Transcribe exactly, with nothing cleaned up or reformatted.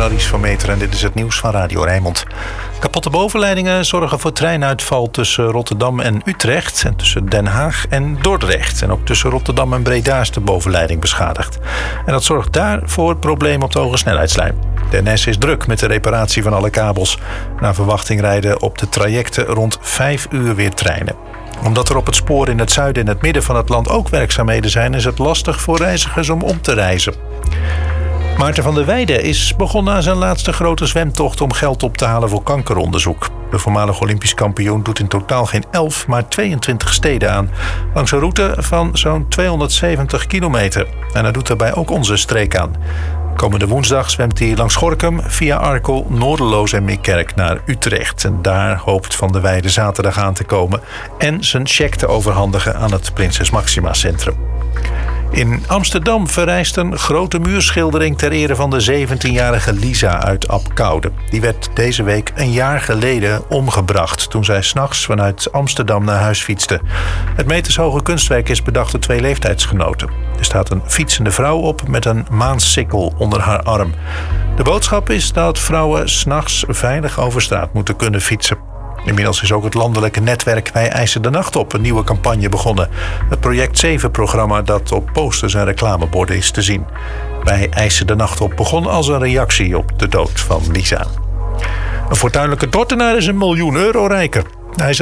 ben Aries van Meter en dit is het nieuws van Radio Rijnmond. Kapotte bovenleidingen zorgen voor treinuitval tussen Rotterdam en Utrecht... en tussen Den Haag en Dordrecht. En ook tussen Rotterdam en Breda is de bovenleiding beschadigd. En dat zorgt daar voor problemen op de hoge snelheidslijn. De N S is druk met de reparatie van alle kabels. Naar verwachting rijden op de trajecten rond vijf uur weer treinen. Omdat er op het spoor in het zuiden en het midden van het land ook werkzaamheden zijn... is het lastig voor reizigers om om te reizen. Maarten van der Weijden is begonnen aan zijn laatste grote zwemtocht... om geld op te halen voor kankeronderzoek. De voormalig Olympisch kampioen doet in totaal geen elf, maar tweeëntwintig steden aan. Langs een route van zo'n tweehonderdzeventig kilometer. En hij doet daarbij ook onze streek aan. Komende woensdag zwemt hij langs Gorinchem, via Arkel, Noorderloos en Meerkerk naar Utrecht. En daar hoopt Van der Weijden zaterdag aan te komen... en zijn cheque te overhandigen aan het Prinses Maxima Centrum. In Amsterdam verrijst een grote muurschildering ter ere van de zeventienjarige Lisa uit Abcoude. Die werd deze week een jaar geleden omgebracht toen zij 's nachts vanuit Amsterdam naar huis fietste. Het metershoge kunstwerk is bedacht door twee leeftijdsgenoten. Er staat een fietsende vrouw op met een maansikkel onder haar arm. De boodschap is dat vrouwen 's nachts veilig over straat moeten kunnen fietsen. Inmiddels is ook het landelijke netwerk Wij eisen de nacht op een nieuwe campagne begonnen. Het Project zeven-programma dat op posters en reclameborden is te zien. Wij eisen de nacht op begon als een reactie op de dood van Lisa. Een fortuinlijke Dordtenaar is een miljoen euro rijker. Hij is